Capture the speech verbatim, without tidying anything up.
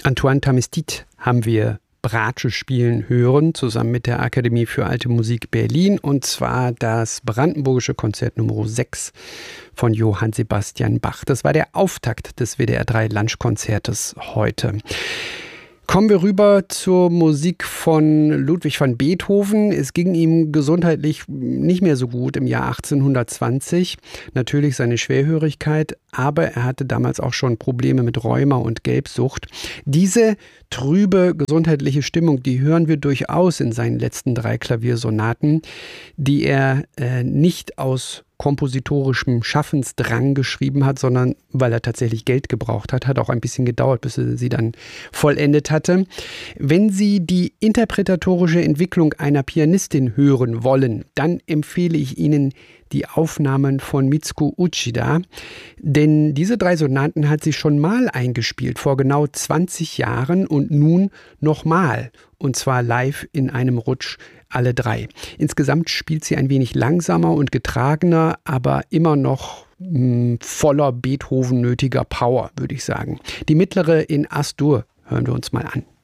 Antoine Tamistit haben wir Bratsche spielen hören, zusammen mit der Akademie für Alte Musik Berlin, und zwar das Brandenburgische Konzert Nummer sechs von Johann Sebastian Bach. Das war der Auftakt des W D R drei Lunchkonzertes heute. Kommen wir rüber zur Musik von Ludwig van Beethoven. Es ging ihm gesundheitlich nicht mehr so gut im Jahr achtzehnhundertzwanzig. Natürlich seine Schwerhörigkeit, aber er hatte damals auch schon Probleme mit Rheuma und Gelbsucht. Diese trübe gesundheitliche Stimmung, die hören wir durchaus in seinen letzten drei Klaviersonaten, die er äh, nicht aus kompositorischem Schaffensdrang geschrieben hat, sondern weil er tatsächlich Geld gebraucht hat. Hat auch ein bisschen gedauert, bis er sie dann vollendet hatte. Wenn Sie die interpretatorische Entwicklung einer Pianistin hören wollen, dann empfehle ich Ihnen die Aufnahmen von Mitsuko Uchida, denn diese drei Sonaten hat sie schon mal eingespielt, vor genau zwanzig Jahren, und nun nochmal, und zwar live in einem Rutsch alle drei. Insgesamt spielt sie ein wenig langsamer und getragener, aber immer noch mh, voller Beethoven nötiger Power, würde ich sagen. Die mittlere in As-Dur hören wir uns mal an.